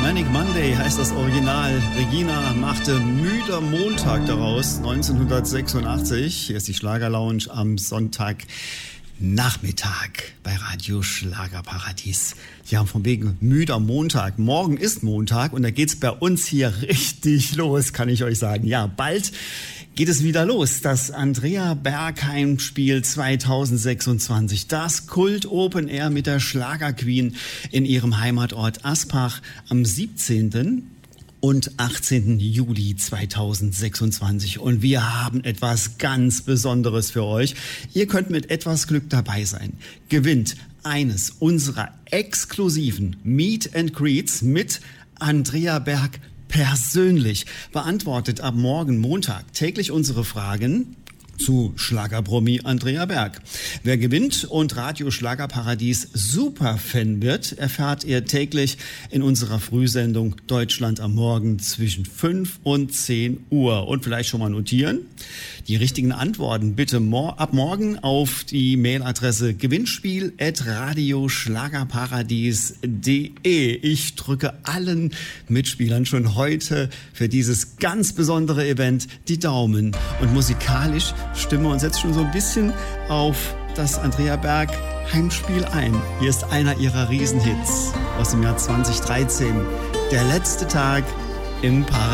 Manic Monday heißt das Original. Regina machte Müder Montag daraus, 1986. Hier ist die Schlagerlounge am Sonntag. Nachmittag bei Radio Schlagerparadies. Ja, von wegen müder Montag. Morgen ist Montag und da geht's bei uns hier richtig los, kann ich euch sagen. Ja, bald geht es wieder los. Das Andrea Berg Heimspiel 2026. Das Kult Open Air mit der Schlagerqueen in ihrem Heimatort Aspach am 17. und 18. Juli 2026. Und wir haben etwas ganz Besonderes für euch. Ihr könnt mit etwas Glück dabei sein. Gewinnt eines unserer exklusiven Meet and Greets mit Andrea Berg persönlich. Beantwortet ab morgen Montag täglich unsere Fragen zu Schlagerpromi Andrea Berg. Wer gewinnt und Radio Schlagerparadies Superfan wird, erfahrt ihr täglich in unserer Frühsendung Deutschland am Morgen zwischen 5 und 10 Uhr. Und vielleicht schon mal notieren, die richtigen Antworten bitte ab morgen auf die Mailadresse gewinnspiel@radioschlagerparadies.de. Ich drücke allen Mitspielern schon heute für dieses ganz besondere Event die Daumen. Und musikalisch stimmen wir uns jetzt schon so ein bisschen auf das Andrea Berg Heimspiel ein. Hier ist einer ihrer Riesenhits aus dem Jahr 2013. Der letzte Tag im Paradies.